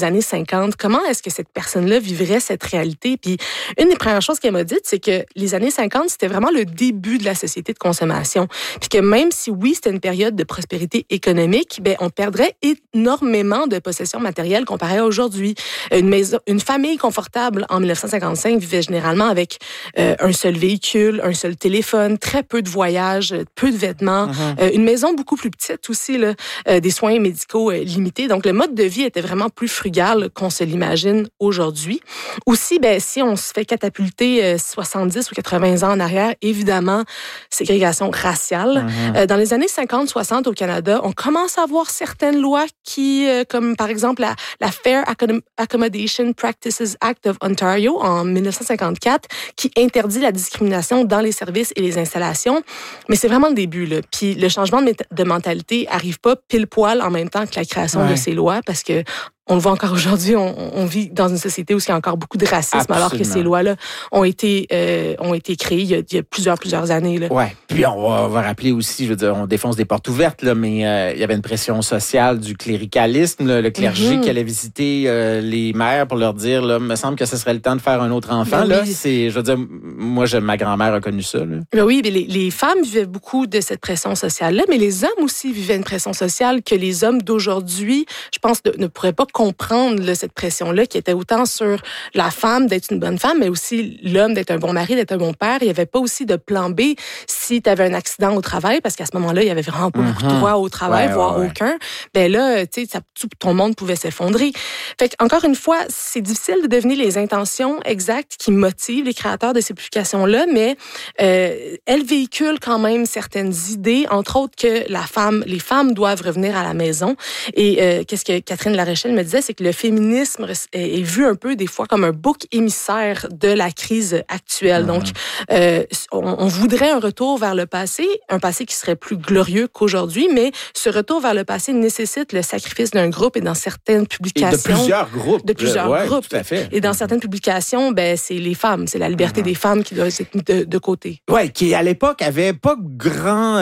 cinquante, comment est-ce que cette personne-là vivrait cette réalité? Puis une des premières choses qu'elle m'a dites, c'est que les années cinquante, c'était vraiment le début de la société de consommation. Puis que même si, oui, c'était une période de prospérité économique, ben on perdrait énormément de possessions matérielles comparé à aujourd'hui. Une maison, une famille confortable en dix-neuf cent cinquante-cinq vivait généralement avec euh, un seul véhicule, un seul téléphone, très peu de voyages, peu de vêtements, mm-hmm. euh, une maison beaucoup plus petite aussi, là, euh, des soins médicaux euh, limités. Donc, le mode de vie était vraiment plus frugal qu'on se l'imagine aujourd'hui. Aussi, ben, si on se fait catapulter euh, soixante-dix ou quatre-vingts ans en arrière, évidemment, ségrégation raciale. Mm-hmm. Euh, dans les années cinquante soixante au Canada, on commence à voir certaines lois qui, euh, comme par exemple la, la Fair Accommodation Practices Act of Ontario en dix-neuf cent cinquante-quatre, qui interdit la discrimination dans les services et les installations. Mais c'est vraiment le début, là. Puis le changement de, de mentalité arrive pas pile poil en même temps que la création ouais. de ces lois, parce que on le voit encore aujourd'hui, on, on vit dans une société où il y a encore beaucoup de racisme, Absolument. alors que ces lois-là ont été euh, ont été créées il y a, il y a plusieurs plusieurs années. Là. Ouais. Puis on va, on va rappeler aussi, je veux dire, on défonce des portes ouvertes là, mais euh, il y avait une pression sociale du cléricalisme, là, le clergé mm-hmm. qui allait visiter euh, les mères pour leur dire, là, me semble que ce serait le temps de faire un autre enfant. Ben là, oui. c'est, je veux dire, moi, je, ma grand-mère a connu ça. Là. Ben oui, mais les, les femmes vivaient beaucoup de cette pression sociale-là, mais les hommes aussi vivaient une pression sociale que les hommes d'aujourd'hui, je pense, ne, ne pourraient pas comprendre là, cette pression-là qui était autant sur la femme d'être une bonne femme, mais aussi l'homme d'être un bon mari, d'être un bon père. Il n'y avait pas aussi de plan B si tu avais un accident au travail, parce qu'à ce moment-là, il y avait vraiment pas mm-hmm. beaucoup de droits au travail, ouais, voire ouais, aucun. Ben là, tu sais, tout ton monde pouvait s'effondrer. Fait que, encore une fois, c'est difficile de deviner les intentions exactes qui motivent les créateurs de ces publications-là, mais euh, elles véhiculent quand même certaines idées, entre autres que la femme, les femmes doivent revenir à la maison. Et euh, qu'est-ce que Catherine Larochelle me disait, c'est que le féminisme est vu un peu des fois comme un bouc émissaire de la crise actuelle. Mmh. Donc, euh, on, on voudrait un retour vers le passé, un passé qui serait plus glorieux qu'aujourd'hui, mais ce retour vers le passé nécessite le sacrifice d'un groupe et dans certaines publications... Et de plusieurs groupes. De plusieurs ouais, groupes. Tout à fait. Et dans certaines publications, ben, c'est les femmes, c'est la liberté mmh. des femmes qui doit être de, de côté. Oui, qui à l'époque avait pas grand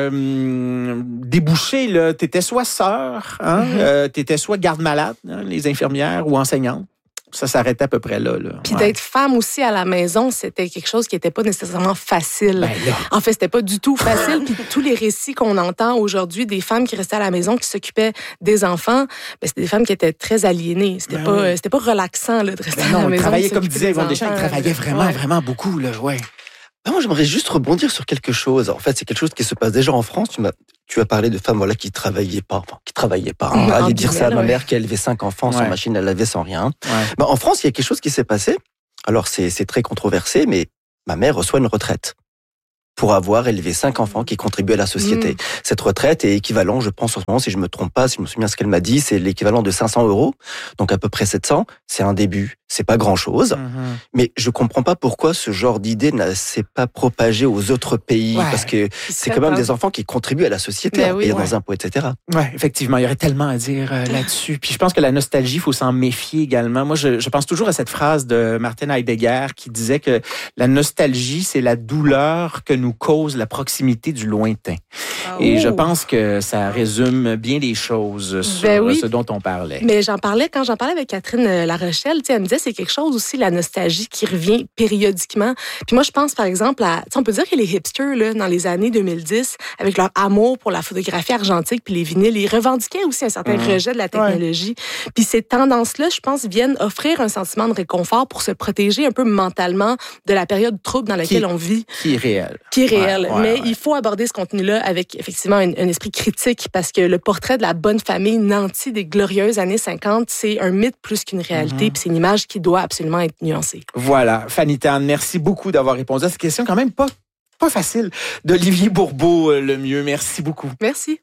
euh, débouché. Là. T'étais soit sœur, hein, mmh. euh, t'étais soit garde-malade, hein, les infirmières, ou enseignante. Ça s'arrêtait à peu près là. là. Puis ouais. d'être femme aussi à la maison, c'était quelque chose qui n'était pas nécessairement facile. Ben là. En fait, c'était pas du tout facile. Puis tous les récits qu'on entend aujourd'hui des femmes qui restaient à la maison, qui s'occupaient des enfants, ben, c'était des femmes qui étaient très aliénées. C'était ben pas, oui. c'était pas relaxant là, de rester ben non, à la maison. Travaillait, comme disait Yvonne Deschamps, ils travaillaient vraiment, ouais. vraiment beaucoup. Là, ouais. Ben moi, j'aimerais juste rebondir sur quelque chose. En fait, c'est quelque chose qui se passe déjà en France. Tu m'as, tu as parlé de femmes, voilà, qui travaillaient pas, enfin, qui travaillaient pas. Hein. Aller dire ça à ma mère qui a élevé cinq enfants ouais. sans machine à laver, sans rien. Ouais. Ben, en France, il y a quelque chose qui s'est passé. Alors, c'est, c'est très controversé, mais ma mère reçoit une retraite pour avoir élevé cinq enfants qui contribuent à la société. Mmh. Cette retraite est équivalent, je pense en ce moment, si je me trompe pas, si je me souviens ce qu'elle m'a dit, c'est l'équivalent de cinq cents euros, donc à peu près sept cents. C'est un début, c'est pas grand-chose, mmh. mais je comprends pas pourquoi ce genre d'idée ne s'est pas propagé aux autres pays, ouais. parce que c'est quand même pas... des enfants qui contribuent à la société, en oui, payant ouais. des impôts, et cetera. Ouais, effectivement, il y aurait tellement à dire euh, là-dessus. Puis je pense que la nostalgie, il faut s'en méfier également. Moi, je, je pense toujours à cette phrase de Martin Heidegger qui disait que la nostalgie, c'est la douleur que nous cause la proximité du lointain. Oh. Et je pense que ça résume bien les choses sur ben oui. ce dont on parlait. Mais j'en parlais, quand j'en parlais avec Catherine Larochelle, elle me disait c'est quelque chose aussi, la nostalgie qui revient périodiquement. Puis moi, je pense par exemple à, on peut dire que les hipsters, là, dans les années deux mille dix, avec leur amour pour la photographie argentique puis les vinyles, ils revendiquaient aussi un certain mmh. rejet de la technologie. Ouais. Puis ces tendances-là, je pense, viennent offrir un sentiment de réconfort pour se protéger un peu mentalement de la période trouble dans laquelle qui, on vit. Qui est réelle. Qui est réelle. Ouais, ouais, mais ouais. il faut aborder ce contenu-là avec effectivement un, un esprit critique parce que le portrait de la bonne famille nantie des glorieuses années cinquante, c'est un mythe plus qu'une réalité, mm-hmm. puis c'est une image qui doit absolument être nuancée. Voilà. Fanny Tan, merci beaucoup d'avoir répondu à cette question quand même pas, pas facile d'Olivier Bourbeau, euh, le mieux. Merci beaucoup. Merci.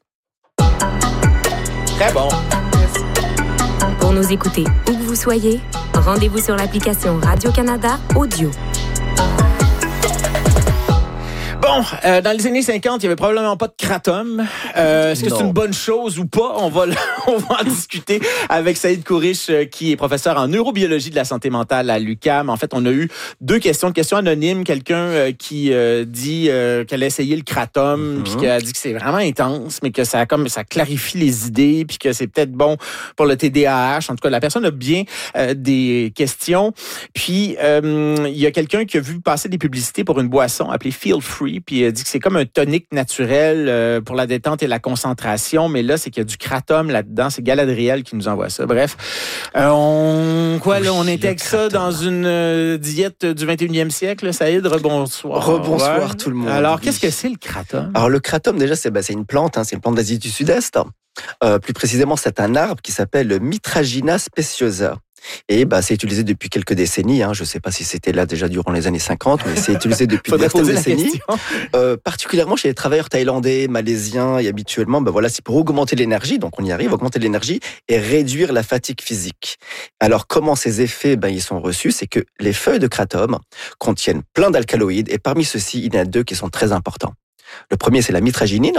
Très bon. Merci. Pour nous écouter où que vous soyez, rendez-vous sur l'application Radio-Canada Audio. Bon, euh, dans les années cinquante, il y avait probablement pas de kratom. Euh, est-ce que non. c'est une bonne chose ou pas? On va, on va en discuter avec Saïd Kourish, qui est professeur en neurobiologie de la santé mentale à l'U Q A M. En fait, on a eu deux questions, une question anonyme, quelqu'un euh, qui euh, dit euh, qu'elle a essayé le kratom, mm-hmm. puis qui a dit que c'est vraiment intense, mais que ça comme ça clarifie les idées, puis que c'est peut-être bon pour le T D A H. En tout cas, la personne a bien euh, des questions. Puis euh, il y a quelqu'un qui a vu passer des publicités pour une boisson appelée Feel Free, puis il a dit que c'est comme un tonique naturel euh, pour la détente et la concentration, mais là, c'est qu'il y a du kratom là-dedans. C'est Galadriel qui nous envoie ça. Bref, euh, on quoi oui, là, on intègre ça dans une euh, diète du vingt et unième siècle. Saïd, rebonsoir. Rebonsoir ouais. tout le monde. Alors, oui. qu'est-ce que c'est le kratom? Alors, le kratom, déjà, c'est, bah, c'est une plante, hein, c'est une plante d'Asie du Sud-Est. Euh, plus précisément, c'est un arbre qui s'appelle le Mitragina speciosa. Et bah, c'est utilisé depuis quelques décennies. Hein. Je ne sais pas si c'était là déjà durant les années cinquante, mais c'est utilisé depuis des décennies. Euh, particulièrement chez les travailleurs thaïlandais, malaisiens et habituellement, bah, voilà, c'est pour augmenter l'énergie. Donc on y arrive, augmenter l'énergie et réduire la fatigue physique. Alors comment ces effets, bah, ils sont reçus? C'est que les feuilles de kratom contiennent plein d'alcaloïdes et parmi ceux-ci, il y en a deux qui sont très importants. Le premier, c'est la mitraginine.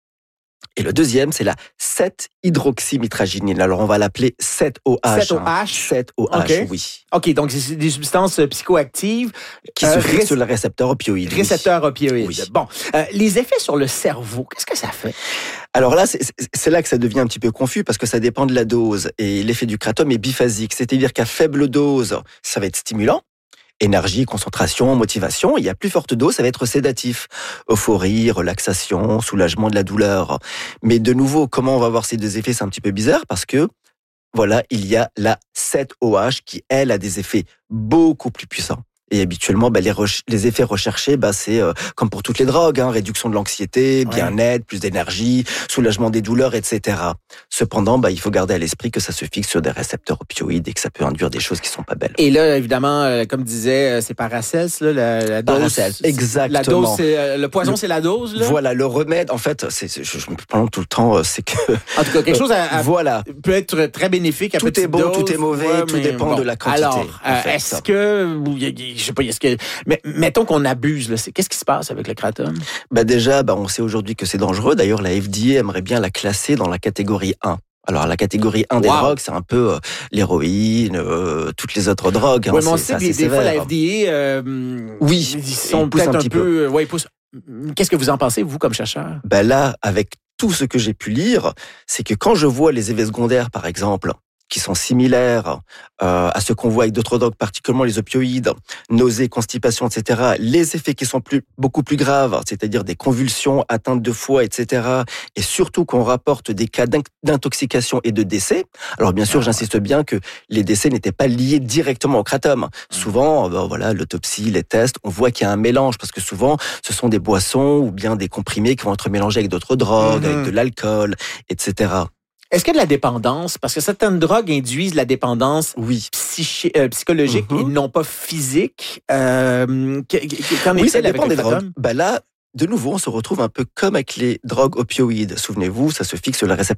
Et le deuxième, c'est la sept hydroxymitraginine. Alors, on va l'appeler sept O H. sept O H? Hein. sept O H, okay. Oui. OK, donc c'est des substances psychoactives qui euh, se fixent ré- sur le récepteur opioïde. Récepteur oui. opioïde. Oui. Bon, euh, les effets sur le cerveau, qu'est-ce que ça fait? Alors là, c'est, c'est là que ça devient un petit peu confus parce que ça dépend de la dose. Et l'effet du kratom est biphasique, c'est-à-dire qu'à faible dose, ça va être stimulant. Énergie, concentration, motivation. Et à plus forte dose, ça va être sédatif. Euphorie, relaxation, soulagement de la douleur. Mais de nouveau, comment on va voir ces deux effets? C'est un petit peu bizarre parce que, voilà, il y a la sept O H qui, elle, a des effets beaucoup plus puissants. Et habituellement, bah, les, re- les effets recherchés, bah, c'est euh, comme pour toutes les drogues, hein, réduction de l'anxiété, bien-être, plus d'énergie, soulagement des douleurs, et cetera. Cependant, bah, il faut garder à l'esprit que ça se fixe sur des récepteurs opioïdes et que ça peut induire des choses qui sont pas belles. Et là, évidemment, euh, comme disait, c'est Paracels, là, la, la dose. Paracels, exactement. La dose, c'est, euh, le poison, le, c'est la dose, là. Voilà, le remède, en fait, c'est, c'est, je, je me parle tout le temps, c'est que. En tout cas, quelque chose à, à, voilà. peut être très bénéfique à tout petite est bon, dose, tout est mauvais, ouais, tout dépend bon. de la quantité. Alors, euh, fait, est-ce ça. que, je sais pas, est-ce que, mais mettons qu'on abuse, là, c'est, qu'est-ce qui se passe avec le kratom? Bah déjà, bah, on sait aujourd'hui que c'est dangereux. D'ailleurs, la F D A aimerait bien la classer dans la catégorie un. Alors, la catégorie un des wow. drogues, c'est un peu euh, l'héroïne, euh, toutes les autres drogues. Hein, oui, mais on sait que des, des fois, la F D A, euh, oui, ils sont ils peut-être un, un peu... peu ouais, ils poussent. Qu'est-ce que vous en pensez, vous, comme chercheur? Ben là, avec tout ce que j'ai pu lire, c'est que quand je vois les effets secondaires, par exemple, qui sont similaires euh, à ce qu'on voit avec d'autres drogues, particulièrement les opioïdes, nausées, constipation, et cetera. Les effets qui sont plus, beaucoup plus graves, c'est-à-dire des convulsions, atteintes de foie, et cetera. Et surtout qu'on rapporte des cas d'intoxication et de décès. Alors bien sûr, ah, j'insiste bien que les décès n'étaient pas liés directement au kratom. Mmh. Souvent, ben, voilà, l'autopsie, les tests, on voit qu'il y a un mélange parce que souvent, ce sont des boissons ou bien des comprimés qui vont être mélangés avec d'autres drogues, mmh. avec de l'alcool, et cetera. Est-ce qu'il y a de la dépendance? Parce que certaines drogues induisent la dépendance oui. psychi- euh, psychologique mm-hmm. et non pas physique. Euh, qu'en oui, ça dépend avec des drogues. Ben là, de nouveau, on se retrouve un peu comme avec les drogues opioïdes. Souvenez-vous, ça se fixe sur le récepteur